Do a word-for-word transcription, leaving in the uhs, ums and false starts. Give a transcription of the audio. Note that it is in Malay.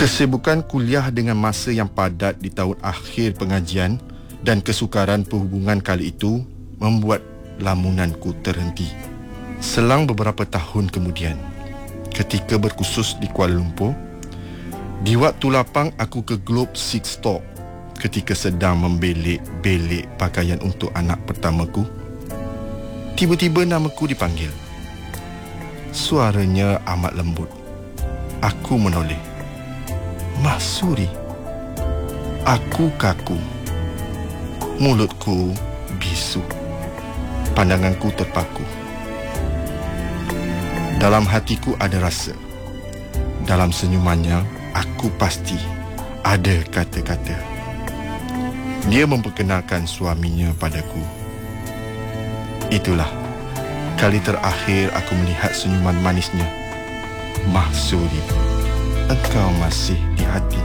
Kesibukan kuliah dengan masa yang padat di tahun akhir pengajian dan kesukaran perhubungan kali itu membuat lamunanku terhenti. Selang beberapa tahun kemudian, ketika berkursus di Kuala Lumpur, di waktu lapang aku ke Globe Six Store ketika sedang membelik-belik pakaian untuk anak pertamaku. Tiba-tiba namaku dipanggil. Suaranya amat lembut. Aku menoleh. Mahsuri. Aku kaku. Mulutku bisu. Pandanganku terpaku. Dalam hatiku ada rasa. Dalam senyumannya, aku pasti ada kata-kata. Dia memperkenalkan suaminya padaku. Itulah kali terakhir aku melihat senyuman manisnya. Mahsuri, engkau masih di hati.